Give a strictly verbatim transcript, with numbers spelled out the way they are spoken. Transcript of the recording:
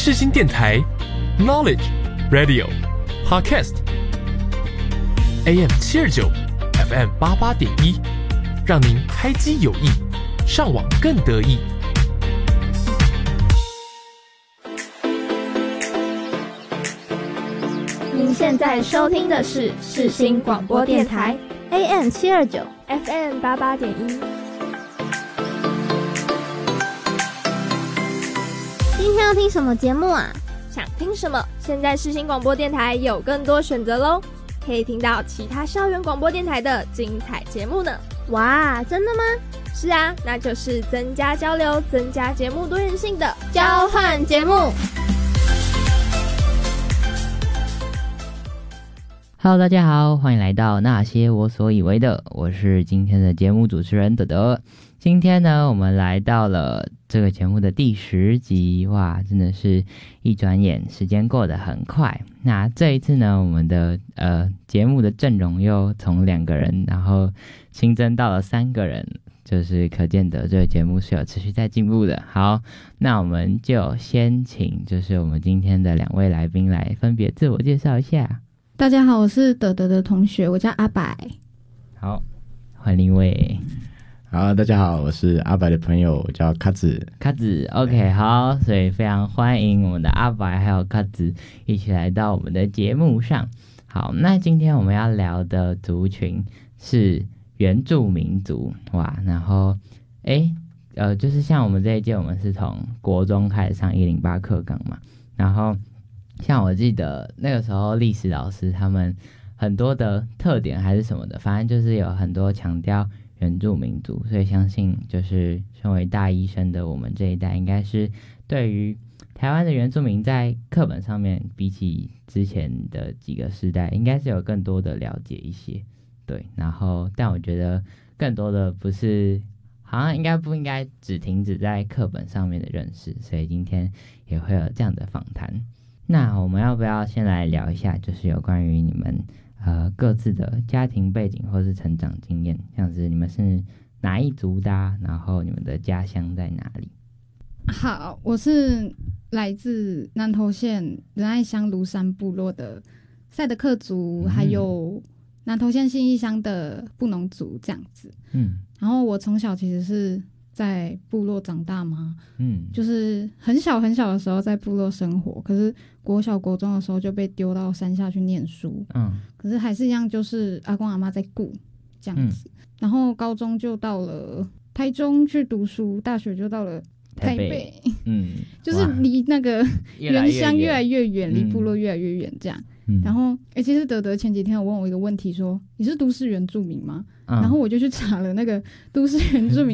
世新电台 Knowledge Radio Podcast A M 七二九 F M 八八点一，让您开机有益，上网更得意。 您现在收听的是世新广播电台 A M 七二九 F M 八八点一。 今天要听什么节目啊？ 想听什么？现在世新广播电台有更多选择咯，可以听到其他校园广播电台的精彩节目呢。 哇，真的吗？ 是啊，那就是增加交流、增加节目多元性的交换节目。 Hello， 大家好，欢迎来到那些我所以为的，我是今天的节目主持人德德。今天呢，我们来到了这个节目的第十集，哇，真的是一转眼，时间过得很快。那这一次呢，我们的呃节目的阵容又从两个人，然后新增到了三个人，就是可见的这个节目是有持续在进步的。好，那我们就先请就是我们今天的两位来宾来分别自我介绍一下。 大家好，我是德德的同学，我叫阿白。 好，换另一位。 好，大家好，我是阿白的朋友，我叫卡子。 卡子 ，OK， 好，所以非常欢迎我们的阿白还有卡子一起来到我们的节目上。好，那今天我们要聊的族群是原住民族，哇，然后，诶，呃，就是像我们这一届，我们是从国中开始上一零八课纲嘛，然后。像我记得那个时候历史老师他们很多的特点还是什么的，反正就是有很多强调原住民族，所以相信就是身为大一生的我们这一代，应该是对于台湾的原住民在课本上面比起之前的几个世代，应该是有更多的了解一些。对，然后但我觉得更多的不是，好像应该不应该只停止在课本上面的认识，所以今天也会有这样的访谈。那我们要不要先来聊一下，就是有关于你们呃各自的家庭背景或是成长经验，像是你们是哪一族的啊，然后你们的家乡在哪里？ 好，我是来自南投县仁爱乡芦山部落的赛德克族，嗯、还有南投县信义乡的布农族这样子。嗯，然后我从小其实是在部落长大嘛，嗯，就是很小很小的时候在部落生活，可是国小国中的时候就被丢到山下去念书，嗯，可是还是一样，就是阿公阿嬷在顾这样子，嗯，然后高中就到了台中去读书，大学就到了台北，台北嗯，就是离那个原乡越来越远，离部落越来越远这样。嗯、然后，哎，其实德德前几天有问我一个问题说，说你是都市原住民吗？嗯、然后我就去查了那个都市原住民